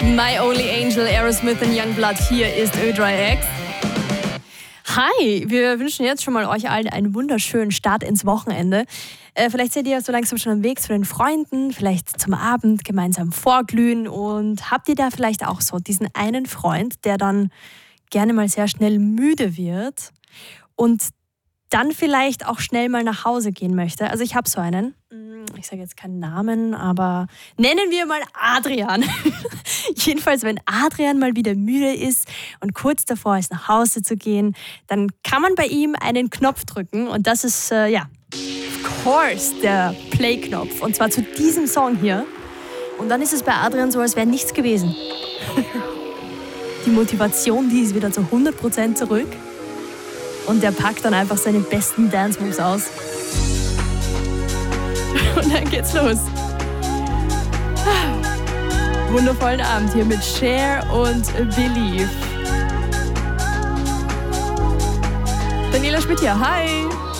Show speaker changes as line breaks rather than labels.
My Only Angel, Aerosmith und Youngblood. Hier ist Ö3X. Hi, wir wünschen jetzt schon mal euch allen einen wunderschönen Start ins Wochenende. Vielleicht seid ihr so langsam schon am Weg zu den Freunden, vielleicht zum Abend gemeinsam vorglühen. Und habt ihr da vielleicht auch so diesen einen Freund, der dann gerne mal sehr schnell müde wird und dann vielleicht auch schnell mal nach Hause gehen möchte? Also ich habe so einen, ich sage jetzt keinen Namen, aber nennen wir mal Adrian. Jedenfalls, wenn Adrian mal wieder müde ist und kurz davor ist, nach Hause zu gehen, dann kann man bei ihm einen Knopf drücken und das ist, of course, der Play-Knopf. Und zwar zu diesem Song hier. Und dann ist es bei Adrian so, als wäre nichts gewesen. Die Motivation, die ist wieder zu 100% zurück. Und der packt dann einfach seine besten Dance-Moves aus. Und dann geht's los. Wundervollen Abend hier mit Cher und Believe. Daniela Schmidt hier, hi!